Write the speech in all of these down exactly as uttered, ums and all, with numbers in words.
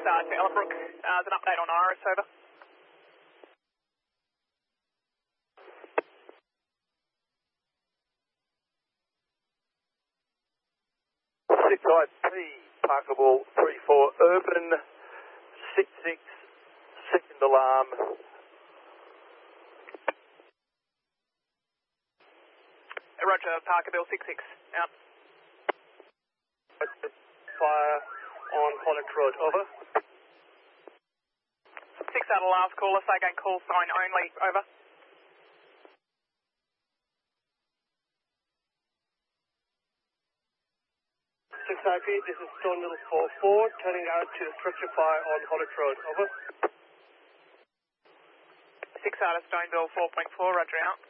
uh, to Ellenbrook. Uh, there's an update on Iris, over. six I P, Parkerville three four Urban, six six, second alarm. Roger, Parkerville six six, out. Fire on Hollick Road, over. six out of last caller, say again, call sign only, over. six I P, this is Stoneville four four, turning out to structure fire on Hollick Road, over. six out of Stoneville four point four, roger, out.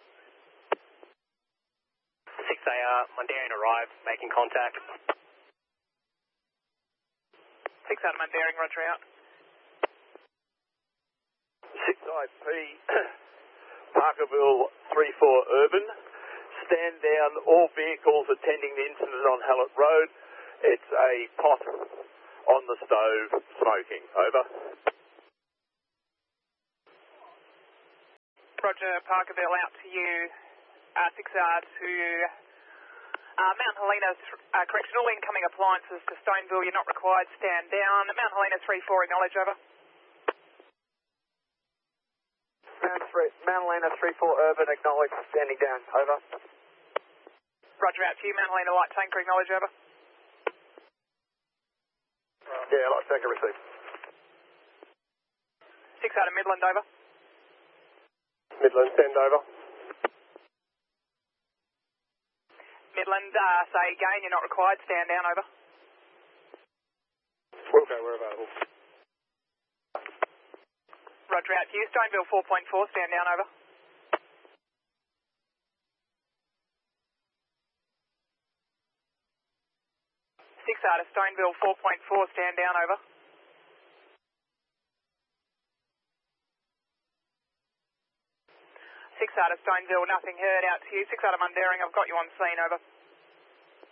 six A R, Mundaring arrived, making contact. six out of Mundaring, roger, out. six I P, Parkerville three four Urban, stand down all vehicles attending the incident on Hallett Road. It's a pot on the stove smoking, over. Roger, Parkerville out to you, uh, six R to uh, Mount Helena, uh, correctional incoming appliances to Stoneville, you're not required, stand down. Mount Helena three four, acknowledge, over. Mount, three, Mount Helena three four Urban, acknowledge, standing down, over. Roger, out to you, Mount Helena light tanker, acknowledge, over. Yeah, light tanker received. six out of Midland, over. Midland, send over. Midland, uh, say again, you're not required, stand down, over. Okay, we're available. Roger, out to you, Stoneville four point four, stand down, over. six out of Stoneville four point four, stand down, over. six out of Stoneville, nothing heard, out to you. six out of Mundaring, I've got you on scene, over.